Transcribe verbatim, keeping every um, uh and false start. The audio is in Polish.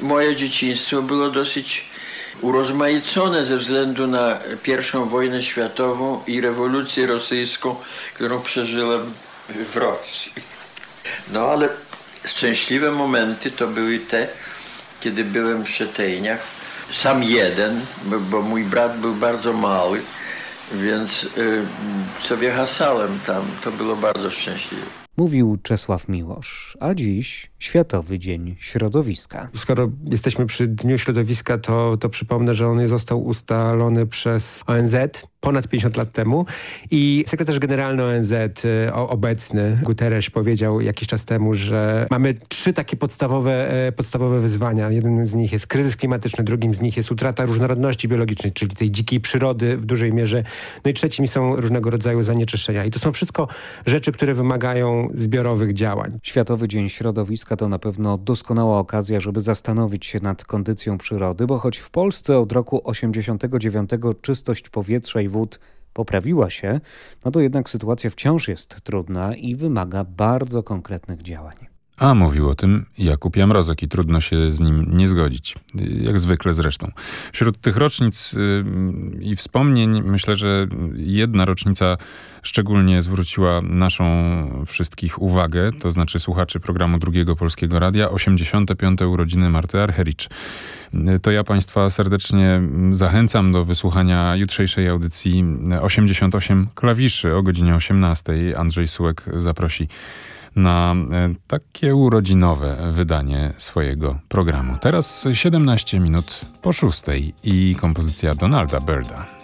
moje dzieciństwo było dosyć urozmaicone ze względu na pierwszą wojnę światową i rewolucję rosyjską, którą przeżyłem w Rosji. No ale szczęśliwe momenty to były te, kiedy byłem w Szetejniach. Sam jeden, bo, bo mój brat był bardzo mały, więc y, sobie hasałem tam. To było bardzo szczęśliwe. Mówił Czesław Miłosz, a dziś Światowy Dzień Środowiska. Skoro jesteśmy przy Dniu Środowiska, to, to przypomnę, że on został ustalony przez O N Z ponad pięćdziesiąt lat temu i sekretarz generalny O N Z obecny, Guterres, powiedział jakiś czas temu, że mamy trzy takie podstawowe, podstawowe wyzwania. Jednym z nich jest kryzys klimatyczny, drugim z nich jest utrata różnorodności biologicznej, czyli tej dzikiej przyrody w dużej mierze. No i trzecim są różnego rodzaju zanieczyszczenia. I to są wszystko rzeczy, które wymagają zbiorowych działań. Światowy Dzień Środowiska to na pewno doskonała okazja, żeby zastanowić się nad kondycją przyrody, bo choć w Polsce od roku osiemdziesiątego dziewiątego czystość powietrza i wód poprawiła się, no to jednak sytuacja wciąż jest trudna i wymaga bardzo konkretnych działań. A mówił o tym Jakub Jamrozek i trudno się z nim nie zgodzić. Jak zwykle zresztą. Wśród tych rocznic yy, i wspomnień myślę, że jedna rocznica szczególnie zwróciła naszą wszystkich uwagę, to znaczy słuchaczy programu Drugiego Polskiego Radia, osiemdziesiąte piąte urodziny Marty Argericz. To ja Państwa serdecznie zachęcam do wysłuchania jutrzejszej audycji osiemdziesiąt osiem klawiszy o godzinie osiemnastej. Andrzej Sułek zaprosi na takie urodzinowe wydanie swojego programu. Teraz siedemnaście minut po szóstej i kompozycja Donalda Byrda.